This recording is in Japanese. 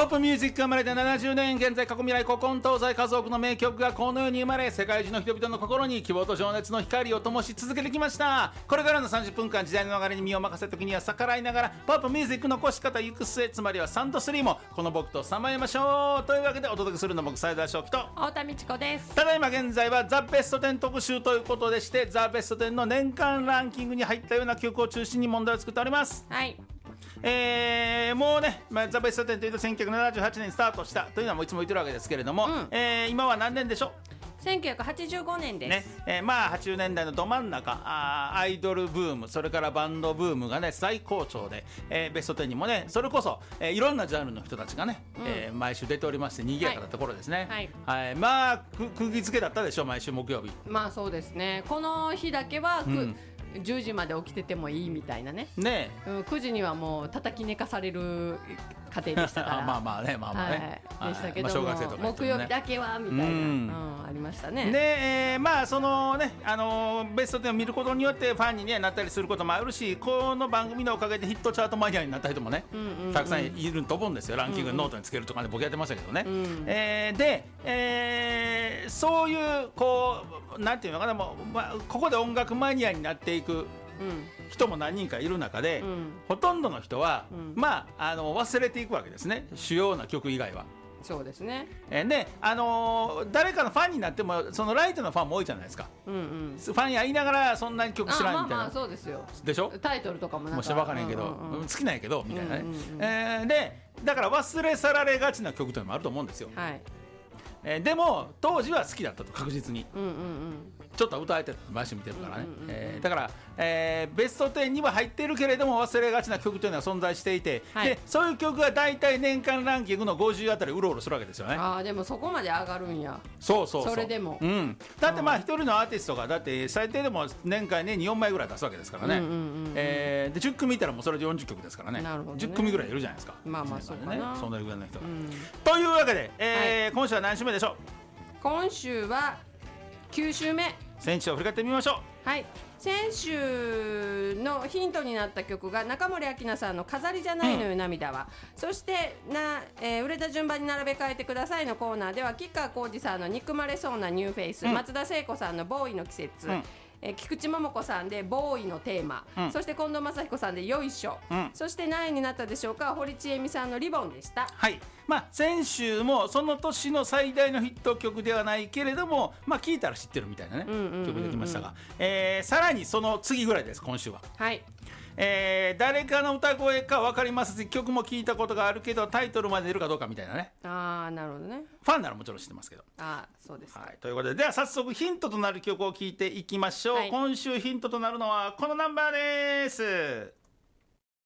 ポップミュージックが生まれて70年、現在過去未来古今東西数多くの名曲がこの世に生まれ、世界中の人々の心に希望と情熱の光を灯し続けてきました。これからの30分間、時代の流れに身を任せ、時には逆らいながらポップミュージックの残し方行く末、つまりはサンド3もこの僕とさまよいましょう。というわけでお届けするのは僕斉田翔樹と太田美智子です。 ただいま現在はザ・ベスト10特集ということでして、ザ・ベスト10の年間ランキングに入ったような曲を中心に問題を作っております。 はい。 もうね、ザ・ベスト10というと1978年にスタートしたというのはもういつも言ってるわけですけれども、今は何年でしょう。 1985年です、 ね。まあ80年代のど真ん中、アイドルブーム、それからバンドブームがね最高潮で、ベスト10にもねそれこそ、いろんなジャンルの人たちがね、毎週出ておりまして、賑やかなところですね。はい、まあ釘付けだったでしょう、毎週木曜日。 まあそうですね。この日だけは、10時まで起きててもいいみたいなね。9時にはもう叩き寝かされる家庭でしたからまあね、 でしたけども、木曜日だけはみたいな、ありましたね。 で、まあそのね、ベスト10を見ることによってファンに、なったりすることもあるし、この番組のおかげでヒットチャートマニアになった人もね、たくさんいると思うんですよ。ランキングノートにつけるとかね、僕やってましたけどね。で、そういうこうなんていうのかな、もう、ここで音楽マニアになっていく人も何人かいる中で、ほとんどの人は、忘れていくわけですね、主要な曲以外は。 そうですね。 で、誰かのファンになってもそのライトのファンも多いじゃないですか。ファンや言いながらそんなに曲知らんみたいな。 そうですよ。 でしょ。 タイトルとかもなんかもうし分からへんけど、好きなんやけどみたいなね。でだから忘れ去られがちな曲というのもあると思うんですよ。でも当時は好きだったと、確実に。ちょっと歌えてる、毎週見てるからね。だから、ベスト10には入ってるけれども忘れがちな曲というのは存在していて、でそういう曲が大体年間ランキングの50あたりうろうろするわけですよね。 でもそこまで上がるんや。 それでも、 だって一人のアーティストがだって最低でも年間に4枚ぐらい出すわけですからね。で10組いたらもうそれで40曲ですからね。10組ぐらいいるじゃないですか。 そうかな、 そんなぐらいの人が。というわけで、今週は何週目でしょう。 今週は9週目。 先週を振り返ってみましょう。はい、先週のヒントになった曲が中森明菜さんの飾りじゃないのよ涙は、そして売れた順番に並べ替えてくださいのコーナーでは、吉川晃司さんの憎まれそうなニューフェイス、松田聖子さんのボーイの季節、菊池桃子さんでボーイのテーマ、そして近藤真彦さんでよいしょ、そして何位になったでしょうか。堀ちえみさんのリボンでした。 はい、先週もその年の最大のヒット曲ではないけれども、聴いたら知ってるみたいなね、曲できましたが、さらにその次ぐらいです、今週は。はい、誰かの歌声か分かりますし、曲も聞いたことがあるけどタイトルまで出るかどうかみたいなね。 なるほどね。 ファンならもちろん知ってますけど。 そうです、 はい、ということで、では早速ヒントとなる曲を聞いていきましょう。今週ヒントとなるのはこのナンバーです。